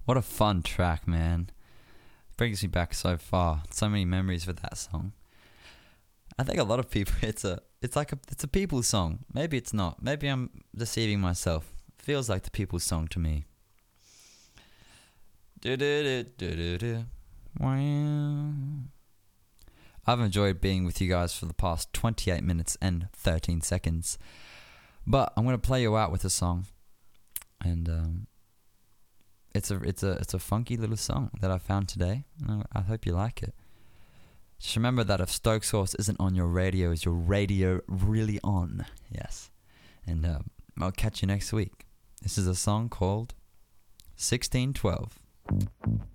What a fun track, man. Brings me back so far. So many memories with that song. I think a lot of people it's a people's song. Maybe it's not. Maybe I'm deceiving myself. Feels like the people's song to me. I've enjoyed being with you guys for the past 28 minutes and 13 seconds. But I'm going to play you out with a song. And it's a funky little song that I found today. I hope you like it. Just remember that if Stoke Sauce isn't on your radio, is your radio really on? Yes. And I'll catch you next week. This is a song called 1612.